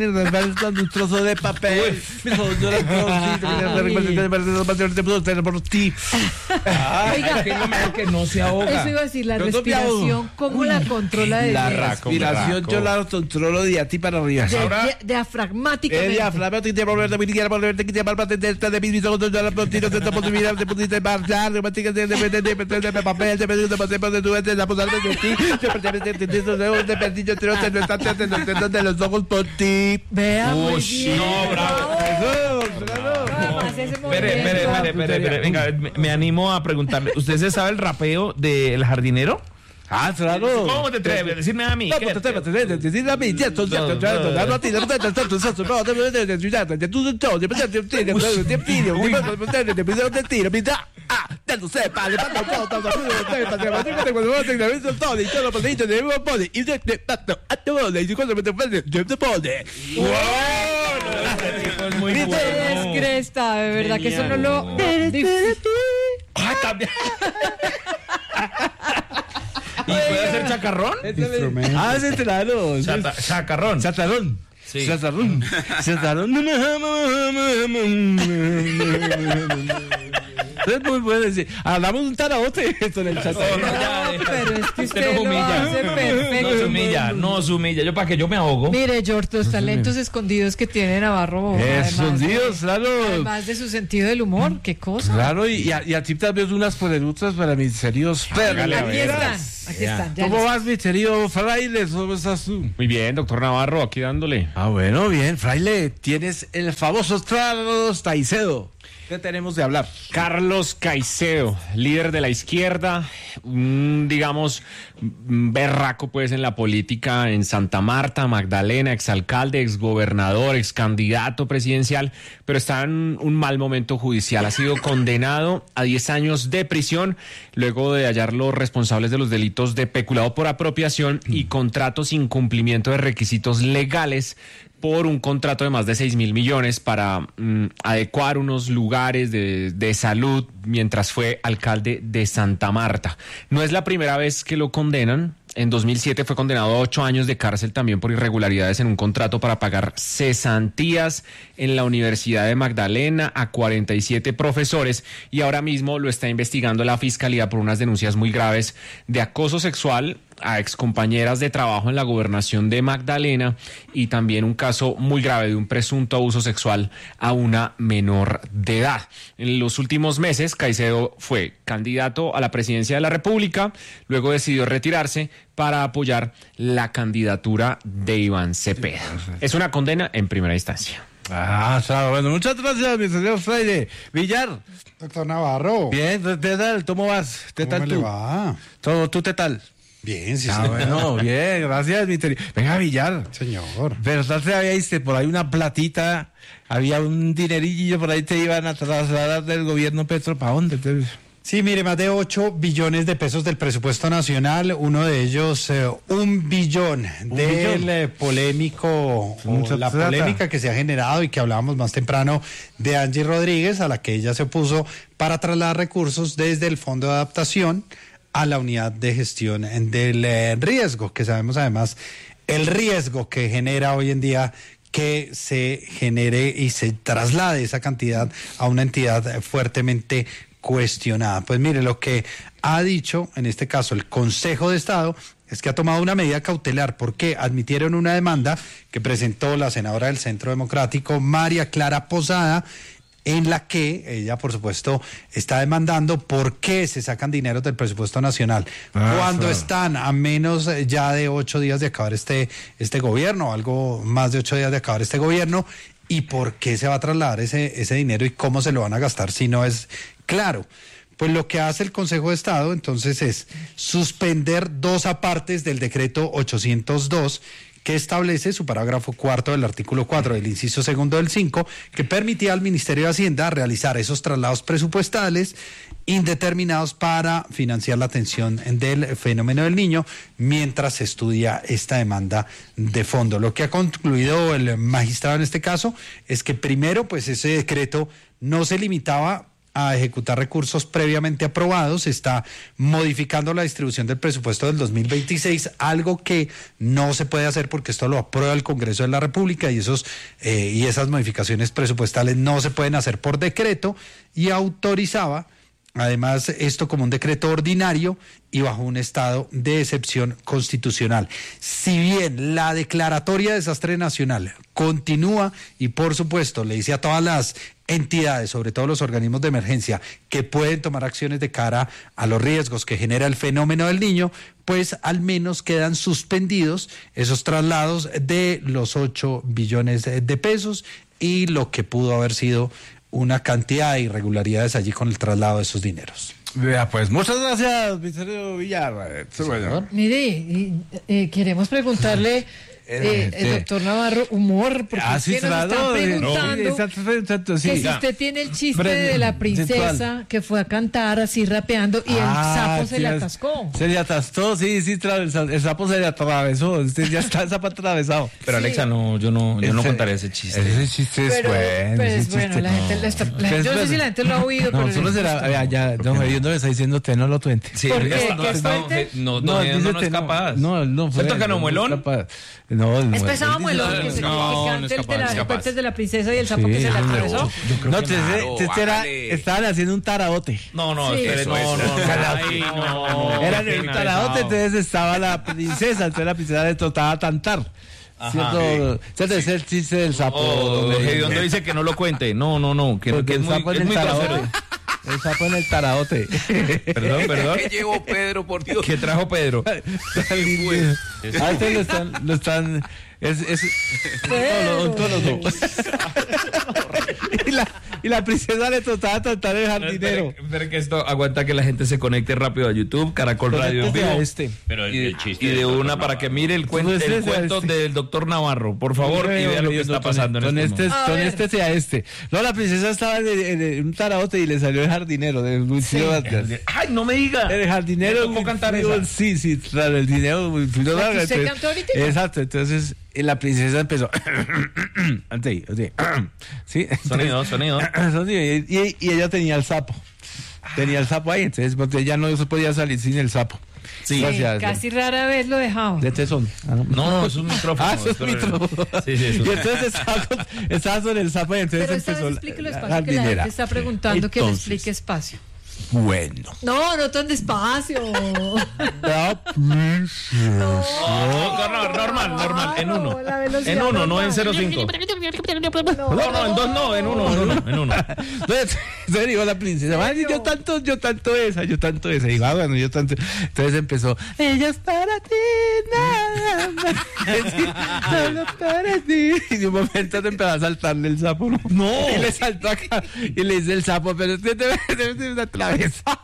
un trozo de papel. Por ti. Oiga, que es lo mejor que no se ahoga. Eso iba a decir, la respiración, ¿cómo la controla de La respiración yo la controlo de a ti para arriba. diafragmáticamente? De los ojos por ti. Vea, muy bien. No, bravo. Espere, venga, me animo a preguntarle. ¿Usted se sabe el rapeo del jardinero? Ah, claro. ¿Cómo te atreves a decirme a mí? No, te atreves a decirme a mí. Muy bueno. Eres cresta, de verdad que eso no lo... Ah, también. ¿Y puede hacer chacarrón? Ah, sí, claro. Chacarrón. Chatarrón. Sí. Chatarrón. Chatarrón. Es muy bueno decir. Hablamos un tarabote esto en el chatarrón. Pero es que usted nos lo humilla. hace perfecto. Nos humilla. Yo para que yo me ahogo. Mire, George, los talentos escondidos que tiene Navarro. Escondidos, claro. Además de su sentido del humor, qué cosa. Claro, y a ti tal vez unas preguntas para mis queridos perros. Aquí están. Ya ¿Cómo les- vas, mi querido fraile? ¿Cómo estás tú? Muy bien, doctor Navarro, aquí dándole. Ah, bueno, bien, fraile. Tienes el famoso Carlos Caicedo. ¿Qué tenemos de hablar? Carlos Caicedo, líder de la izquierda, digamos, berraco pues en la política en Santa Marta, Magdalena, exalcalde, exgobernador, excandidato presidencial, pero está en un mal momento judicial. Ha sido condenado a 10 años de prisión luego de hallar los responsables de los delitos de peculado por apropiación y contrato sin cumplimiento de requisitos legales por un contrato de más de 6.000 millones para adecuar unos lugares de salud mientras fue alcalde de Santa Marta. No es la primera vez que lo condenan. En 2007 fue condenado a 8 años de cárcel también por irregularidades en un contrato para pagar cesantías en la Universidad de Magdalena a 47 profesores y ahora mismo lo está investigando la Fiscalía por unas denuncias muy graves de acoso sexual a excompañeras de trabajo en la gobernación de Magdalena y también un caso muy grave de un presunto abuso sexual a una menor de edad. En los últimos meses, Caicedo fue candidato a la presidencia de la República, luego decidió retirarse para apoyar la candidatura de Iván Cepeda. Es una condena en primera instancia. Ah, claro, bueno, muchas gracias, mi señor fraile. Villar. Doctor Navarro. Bien, ¿qué tal? ¿Cómo vas? ¿Qué ¿Cómo tal me tú? le va? ¿Tú qué tal? Bien, sí, Ah, señor. bueno, bien, gracias, mi Venga, Villar. Señor. ¿Verdad que había por ahí una platita? Había un dinerillo por ahí te iban a trasladar del gobierno Petro. ¿Para dónde? Sí, mire, más de 8 billones de pesos del presupuesto nacional, uno de ellos 1 billón del polémico, Mucha o la plata. polémica que se ha generado y que hablábamos más temprano de Angie Rodríguez, a la que ella se opuso para trasladar recursos desde el Fondo de Adaptación a la unidad de gestión del riesgo, que sabemos además el riesgo que genera hoy en día que se genere y se traslade esa cantidad a una entidad fuertemente cuestionada. Pues mire, lo que ha dicho en este caso el Consejo de Estado es que ha tomado una medida cautelar porque admitieron una demanda que presentó la senadora del Centro Democrático, María Clara Posada, en la que ella, por supuesto, está demandando por qué se sacan dineros del presupuesto nacional cuando están a menos ya de 8 días de acabar este gobierno, algo más de 8 días de acabar este gobierno, y por qué se va a trasladar ese dinero y cómo se lo van a gastar si no es claro. Pues lo que hace el Consejo de Estado entonces es suspender 2 apartes del decreto 802 que establece su parágrafo 4 del artículo 4 del inciso segundo del 5, que permitía al Ministerio de Hacienda realizar esos traslados presupuestales indeterminados para financiar la atención del fenómeno del niño mientras se estudia esta demanda de fondo. Lo que ha concluido el magistrado en este caso es que primero, pues ese decreto no se limitaba a ejecutar recursos previamente aprobados, está modificando la distribución del presupuesto del 2026, algo que no se puede hacer porque esto lo aprueba el Congreso de la República y esas modificaciones presupuestales no se pueden hacer por decreto, y autorizaba además esto como un decreto ordinario y bajo un estado de excepción constitucional. Si bien la declaratoria de desastre nacional continúa y por supuesto le dice a todas las entidades, sobre todo los organismos de emergencia, que pueden tomar acciones de cara a los riesgos que genera el fenómeno del Niño, pues al menos quedan suspendidos esos traslados de los 8 billones de pesos y lo que pudo haber sido una cantidad de irregularidades allí con el traslado de esos dineros. Vea, pues muchas gracias, Vicente Villar. Bueno. Mire, queremos preguntarle, el doctor Navarro, humor, porque es que nos están preguntando que si usted tiene el chiste de la princesa que fue a cantar así rapeando y el sapo se le atascó. Se le atascó, sí, el sapo se le atravesó, ya está el sapo atravesado. Pero Alexa, yo no contaré ese chiste. Ese chiste es bueno. Pero es bueno, la gente yo no sé si la gente lo ha oído, no, pero solo será, ya, don Gediondo le está diciendo usted no lo tuente. Sí, ¿por qué? no ¿Qué fuerte? no es capaz. No, ¿Suelto Canomuelón? No, es pesado muelón que se cante el de la princesa y el sapo que se le atravesó. No, estaban haciendo un taraote. No, Sí. Era un taraote, entonces estaba la princesa, entonces la princesa le trataba a cantar. ¿Cierto? Ese es el chiste del sapo. Gediondo dice que no lo cuente. No, que es muy grosero. El sapo en el taraote. Perdón. ¿Qué llevó Pedro, por Dios? ¿Qué trajo Pedro? Antes lo están todos los dos. Y la princesa le trataba de tratar el jardinero. Espera que esto aguanta que la gente se conecte rápido a YouTube, Caracol Radio en vivo. Pero el chiste Y de una para que mire el cuento del doctor Navarro, por favor, y vea lo que está pasando en este momento. No, la princesa estaba en un taraote y le salió el jardinero de Lucio Vargas. ¡Ay, no me diga! El jardinero. ¿Cómo cantar esa? Sí, claro, el dinero. ¿Usted cantó ahorita? Exacto, entonces la princesa empezó. ¿Sí? Sonido. Y ella tenía el sapo. Tenía el sapo ahí, entonces ella no se podía salir sin el sapo. Sí, casi rara vez lo dejaba. De tesón. No, es un micrófono. Eso es un micrófono. Sí, y entonces estaba sobre el sapo y entonces pero esta empezó vez explíquelo despacio, que la gente está preguntando que le explique espacio. Bueno. No tan despacio. Normal, en uno. En uno, no en 0.5. No, en 2 no, en uno. Entonces digo la princesa, yo tanto esa. Y digo, bueno, yo tanto. Entonces empezó, ella es para ti, nada más. Solo para ti. Y de un momento empezó a saltarle el sapo. No. Y le saltó acá y le dice el sapo, pero es que te una travesa.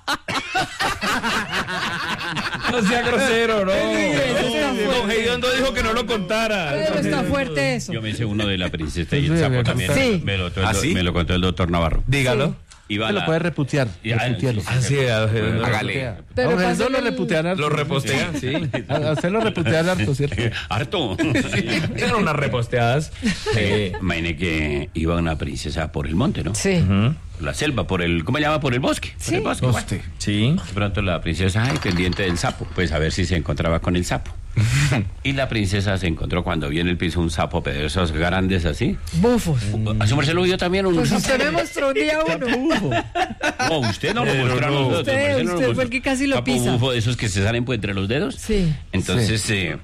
No sea grosero, no. Don Gediondo dijo que no lo contara. Pero está fuerte eso. Yo me hice uno de la princesa y el sapo también. Sí. Me lo contó el doctor Navarro. Dígalo. Iba Se lo puede reputear. Reputearlo. Hágale. Pero no lo reputean. Lo repostean, sí. A usted lo reputean harto, ¿cierto? Harto. Eran unas reposteadas. Imagine que iba una princesa por el monte, ¿no? Sí. Por la selva, ¿cómo se llama? Por el bosque. Sí. Por el bosque. Bueno. Sí. De pronto la princesa, pendiente del sapo, pues a ver si se encontraba con el sapo. Y la princesa se encontró cuando vio en el piso un sapo, pero esos grandes así. Bufos. ¿A su merced lo vio también? Pues usted me mostró un día uno. No, usted no lo mostró a nosotros. Usted fue el que casi lo sapo pisa. Bufo, de esos que se salen pues, entre los dedos. Sí. Entonces,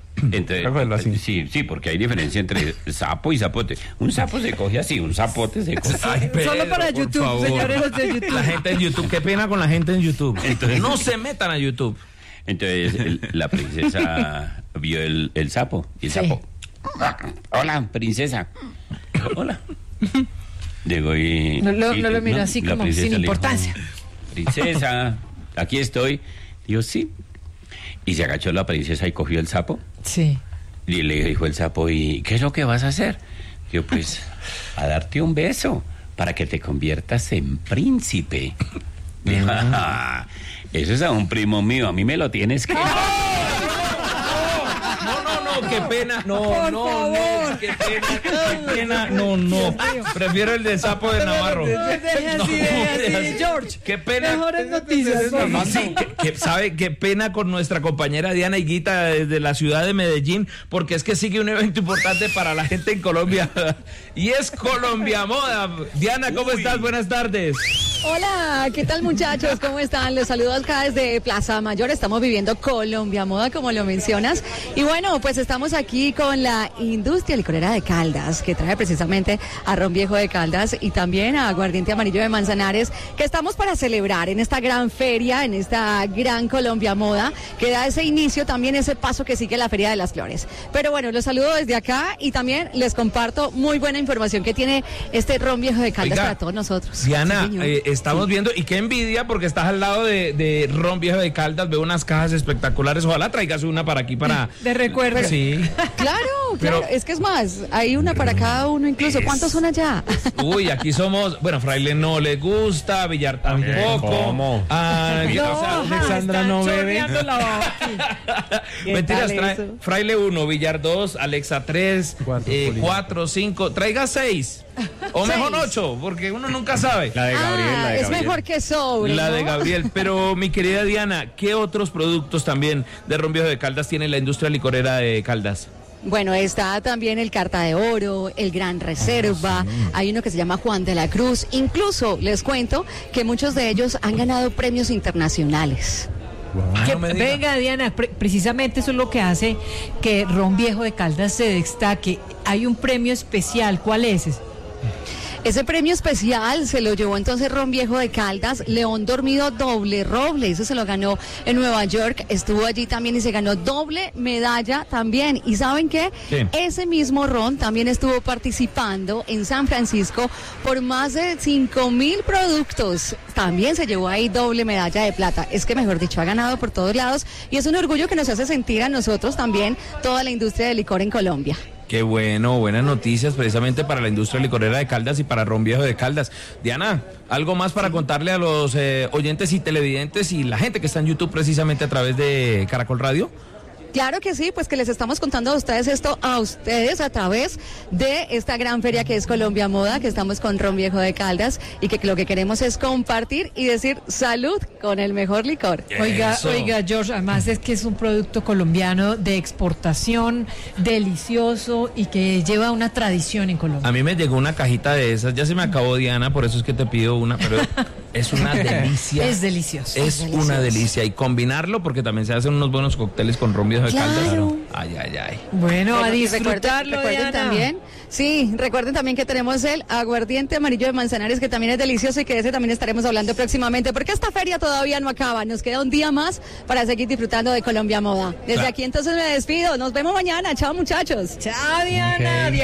sí, porque hay diferencia entre sapo y zapote. Un sapo se coge así, un zapote se coge. Ay, Pedro, solo para YouTube, favor. señores los de YouTube. La gente en YouTube, qué pena con la gente en YouTube. Entonces, no se metan a YouTube. Entonces la princesa vio el sapo y el sapo. Hola, princesa. Hola. Digo, no lo mira así como sin importancia. Princesa, aquí estoy. Digo, sí. Y se agachó la princesa y cogió el sapo. Sí. Y le dijo el sapo, ¿y qué es lo que vas a hacer? Yo, pues, a darte un beso para que te conviertas en príncipe. Dijo, eso es a un primo mío, a mí me lo tienes que... No, qué pena. Por favor. qué pena. No. Prefiero el de sapo de Navarro. Deje así, George. Qué pena. Mejores noticias. Sí, ¿sabe qué pena con nuestra compañera Diana Higuita desde la ciudad de Medellín? Porque es que sigue un evento importante para la gente en Colombia. Y es Colombia Moda. Diana, ¿cómo estás? Buenas tardes. Hola, ¿qué tal, muchachos? ¿Cómo están? Les saludo acá desde Plaza Mayor. Estamos viviendo Colombia Moda, como lo mencionas. Y bueno, pues estamos aquí con la industria licorera de Caldas, que trae precisamente a ron viejo de Caldas y también a aguardiente amarillo de Manzanares, que estamos para celebrar en esta gran feria, en esta gran Colombia Moda, que da ese inicio, también ese paso que sigue la Feria de las Flores. Pero bueno, los saludo desde acá y también les comparto muy buena información que tiene este ron viejo de Caldas. Oiga, para todos nosotros. Diana, sí, estamos viendo, y qué envidia, porque estás al lado de ron viejo de Caldas, veo unas cajas espectaculares, ojalá traigas una para aquí para... De recuerdo. Sí. Claro, es que es más, hay una para cada uno incluso. ¿Cuántos son allá? Uy, aquí somos, bueno, Fraile no le gusta, Villar tampoco. ¿Cómo? Alexandra no bebe. Mentiras, Fraile 1, Villar 2, Alexa 3, 4, 5, traiga 6. O mejor 8, porque uno nunca sabe. La de Gabriel, es mejor que sobre. La de Gabriel. Pero mi querida Diana, ¿qué otros productos también de ron viejo de Caldas tiene la industria licorera de Caldas? Bueno, está también el Carta de Oro, el Gran Reserva, hay uno que se llama Juan de la Cruz. Incluso les cuento que muchos de ellos han ganado premios internacionales. Venga, Diana, precisamente eso es lo que hace que ron viejo de Caldas se destaque. Hay un premio especial, ¿cuál es ese? Ese premio especial se lo llevó entonces ron viejo de Caldas, León Dormido Doble Roble, eso se lo ganó en Nueva York, estuvo allí también y se ganó doble medalla también. ¿Y saben qué? Sí. Ese mismo ron también estuvo participando en San Francisco por más de 5,000 productos. También se llevó ahí doble medalla de plata. Es que, mejor dicho, ha ganado por todos lados y es un orgullo que nos hace sentir a nosotros también toda la industria del licor en Colombia. Qué bueno, buenas noticias precisamente para la industria licorera de Caldas y para ron viejo de Caldas. Diana, ¿algo más para contarle a los oyentes y televidentes y la gente que está en YouTube precisamente a través de Caracol Radio? Claro que sí, pues que les estamos contando a ustedes esto a ustedes a través de esta gran feria que es Colombia Moda, que estamos con ron viejo de Caldas y que lo que queremos es compartir y decir salud con el mejor licor. Oiga, George, además es que es un producto colombiano de exportación, delicioso y que lleva una tradición en Colombia. A mí me llegó una cajita de esas, ya se me acabó, Diana, por eso es que te pido una, pero es una delicia. Es delicioso. Es una delicia y combinarlo porque también se hacen unos buenos cócteles con ron viejo de Caldas. Claro. Ay. Bueno, a disfrutarlo, recuerden también. Sí, recuerden también que tenemos el aguardiente amarillo de Manzanares, que también es delicioso y que de ese también estaremos hablando próximamente, porque esta feria todavía no acaba. Nos queda un día más para seguir disfrutando de Colombia Moda. Desde aquí entonces me despido. Nos vemos mañana. Chao, muchachos. Chao, Diana. Okay.